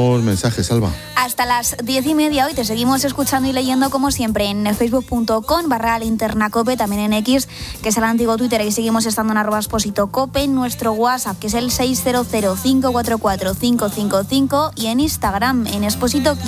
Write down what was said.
tenemos mensajes, Alba. Hasta las 10:30 hoy te seguimos escuchando y leyendo como siempre en facebook.com/linternacope, también en X, que es el antiguo Twitter, y seguimos estando en @expositocope, en nuestro WhatsApp, que es el 600-544-555, y en Instagram, en Exposito.